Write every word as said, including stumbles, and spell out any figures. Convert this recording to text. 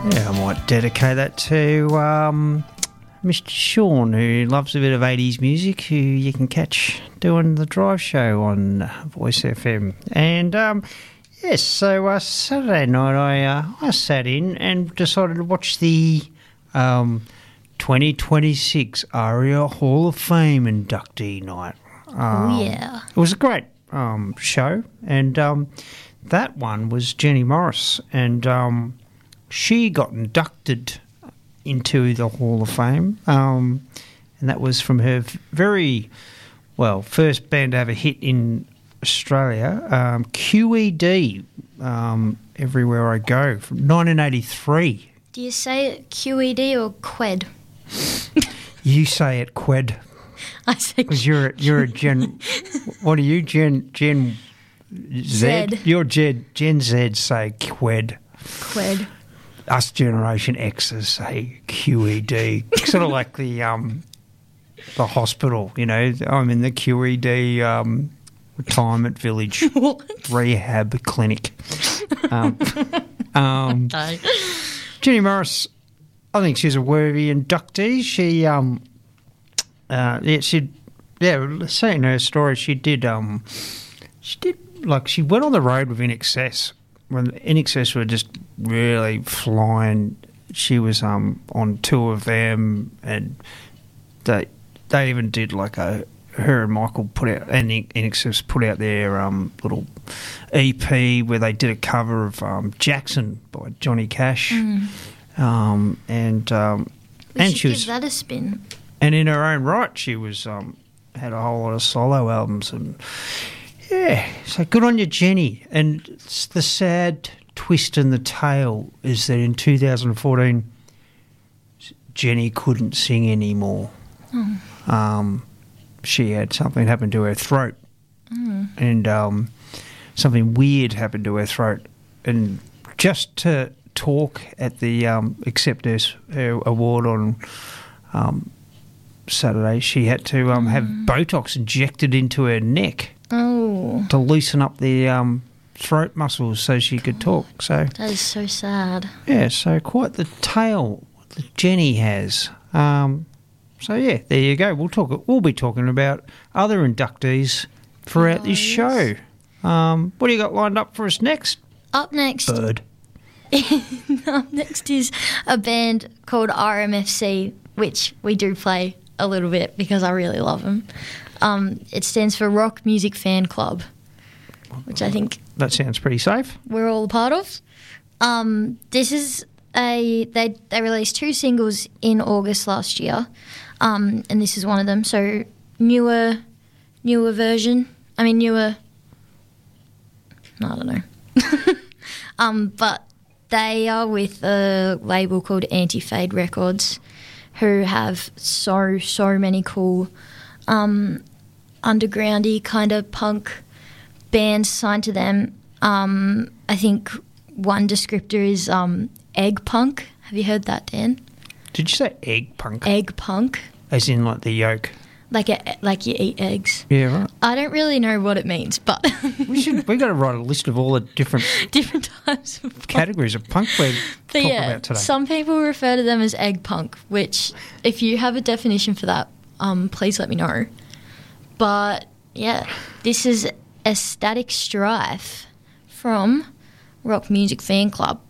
Yeah, I might dedicate that to um, Mister Sean, who loves a bit of eighties music, who you can catch doing the drive show on Voice F M. And um, yes, so uh, Saturday night I uh, I sat in and decided to watch the um, twenty twenty-six ARIA Hall of Fame inductee night. Um, oh yeah, it was a great um, show, and um, that one was Jenny Morris, and um, she got inducted into the Hall of Fame, um, and that was from her very, well, first band to have a hit in Australia, um, Q E D, um, Everywhere I Go, from nineteen eighty-three. Do you say it Q E D or Qued? You say it Qued. I say because you're you're a Gen. What are you, Gen Gen Z? Z. You're Gen Gen Z. Say Qued. Qued. Us Generation Xers say Q E D. Sort of like the um the hospital, you know. I'm in the Q E D um, retirement village rehab clinic. Um, um, okay. Jenny Morris, I think she's a worthy inductee. She um uh yeah she yeah saying her story, she did um she did like she went on the road with I N X S. When I N X S were just really flying, she was um, on tour with them, and they they even did like a her and Michael put out and I N X S put out their um, little E P where they did a cover of um, Jackson by Johnny Cash, Mm. um, and um, We and should she give was that a spin. and in her own right, she was um, had a whole lot of solo albums and. Yeah, so good on you, Jenny. And it's the sad twist in the tale is that in two thousand fourteen, Jenny couldn't sing anymore. Oh. Um, she had something happen to her throat, Mm. and um, something weird happened to her throat. And just to talk at the um, accept her, her award on um, Saturday, she had to um, have Botox injected into her neck. Oh, To loosen up the um, throat muscles so she could talk. So that is so sad. yeah, so quite the tale that Jenny has. Um, so yeah, there you go. We'll talk. We'll be talking about other inductees throughout this show. Um, what do you got lined up for us next? Up next, Bird. up next is a band called R M F C, which we do play a little bit because I really love them. Um, it stands for Rock Music Fan Club, which I think That sounds pretty safe. we're all a part of. Um, this is a they they released two singles in August last year, um, and this is one of them. So newer, newer version. I mean newer. I don't know. um, but they are with a label called Anti-Fade Records, who have so so many cool. Um, undergroundy kind of punk bands signed to them. Um, I think one descriptor is um, egg punk. Have you heard that, Dan? Did you say egg punk? Egg punk, As in like the yolk? like a, like you eat eggs. Yeah, right. I don't really know what it means, but We should. We got to write a list of all the different different types of punk. categories of punk we're But talking yeah, about today. some people refer to them as egg punk, which if you have a definition for that, um, please let me know. But yeah, this is Ecstatic Strife from Rock Music Fan Club.